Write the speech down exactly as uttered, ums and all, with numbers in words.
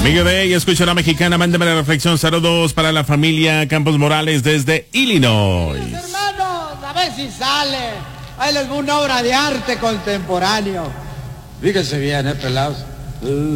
Miguel Day, escucha la mexicana, mándame la reflexión. Saludos para la familia Campos Morales desde Illinois. Hermanos, a ver si sale. Ahí les va una obra de arte contemporáneo. Fíjense bien, eh, pelados.